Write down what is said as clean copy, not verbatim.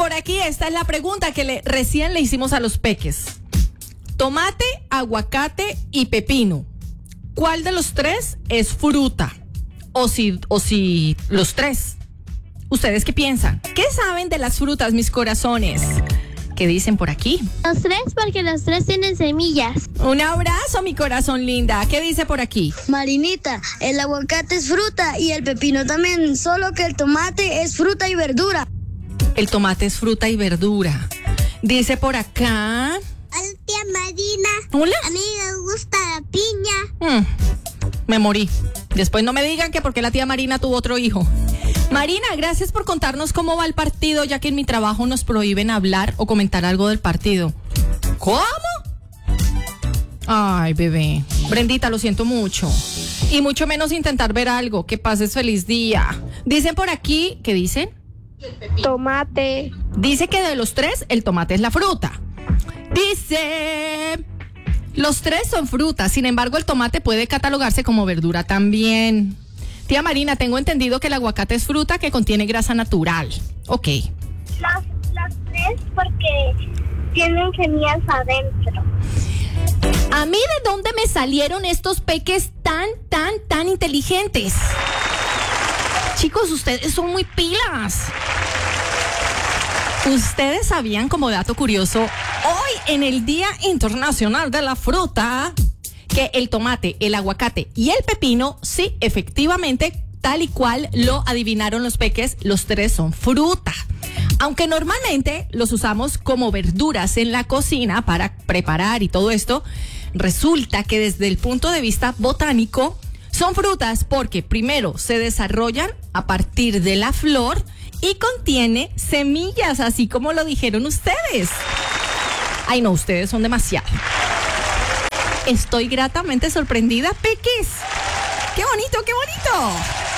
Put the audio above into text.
por aquí, esta es la pregunta que recién le hicimos a los peques. Tomate, aguacate y pepino. ¿Cuál de los tres es fruta? O si los tres. ¿Ustedes qué piensan? ¿Qué saben de las frutas, mis corazones? ¿Qué dicen por aquí? Los tres, porque los tres tienen semillas. Un abrazo, mi corazón linda. ¿Qué dice por aquí? Marinita, el aguacate es fruta y el pepino también, solo que el tomate es fruta y verdura. El tomate es fruta y verdura. Dice por acá. Hola, tía Marina. Hola. A mí me gusta la piña. Me morí. Después no me digan que porque la tía Marina tuvo otro hijo. Marina, gracias por contarnos cómo va el partido, ya que en mi trabajo nos prohíben hablar o comentar algo del partido. ¿Cómo? Ay, bebé. Brendita, lo siento mucho. Y mucho menos intentar ver algo. Que pases feliz día. Dicen por aquí, ¿qué dicen? Tomate. Dice que de los tres, el tomate es la fruta. Dice... Los tres son frutas, sin embargo el tomate puede catalogarse como verdura también. Tía Marina, tengo entendido que el aguacate es fruta que contiene grasa natural. Ok. Los tres porque tienen semillas adentro. ¿A mí de dónde me salieron estos peques tan inteligentes? Chicos, ustedes son muy pilas. ¿Ustedes sabían, como dato curioso, hoy en el Día Internacional de la Fruta, que el tomate, el aguacate y el pepino, sí, efectivamente, tal y cual lo adivinaron los peques, los tres son fruta? Aunque normalmente los usamos como verduras en la cocina para preparar y todo esto, resulta que desde el punto de vista botánico son frutas porque primero se desarrollan a partir de la flor y contiene semillas, así como lo dijeron ustedes. Ay, no, ustedes son demasiado. Estoy gratamente sorprendida, peques. ¡Qué bonito, qué bonito!